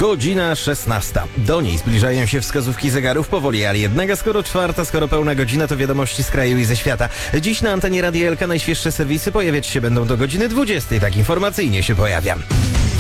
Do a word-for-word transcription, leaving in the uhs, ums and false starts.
Godzina szesnasta. Do niej zbliżają się wskazówki zegarów powoli, ale jednak skoro czwarta, skoro pełna godzina, to wiadomości z kraju i ze świata. Dziś na antenie Radia Elka najświeższe serwisy pojawiać się będą do godziny dwudziestej. Tak informacyjnie się pojawiam.